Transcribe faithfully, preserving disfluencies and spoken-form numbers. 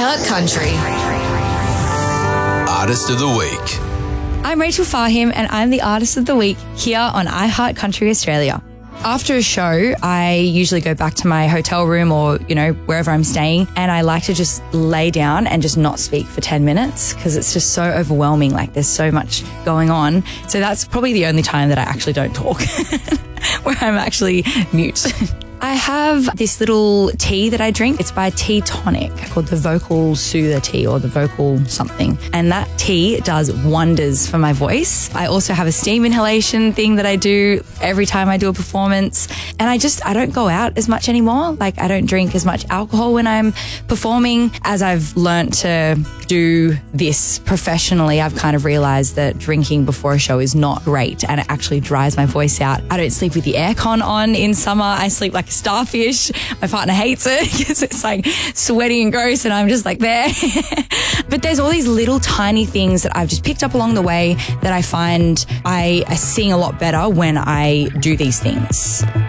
iHeart Country. Artist of the Week. I'm Rachel Fahim and I'm the Artist of the Week here on iHeart Country Australia. After a show, I usually go back to my hotel room or, you know, wherever I'm staying, and I like to just lay down and just not speak for ten minutes because it's just so overwhelming. Like, there's so much going on. So that's probably the only time that I actually don't talk, where I'm actually mute. I have this little tea that I drink. It's by Tea Tonic called the Vocal Soother Tea or the Vocal something. And that tea does wonders for my voice. I also have a steam inhalation thing that I do every time I do a performance. And I just, I don't go out as much anymore. Like, I don't drink as much alcohol when I'm performing. As I've learnt to do this professionally, I've kind of realised that drinking before a show is not great and it actually dries my voice out. I don't sleep with the aircon on in summer. I sleep like a starfish. My partner hates it because it's like sweaty and gross and I'm just like there. But there's all these little tiny things that I've just picked up along the way that I find I, I sing a lot better when I do these things.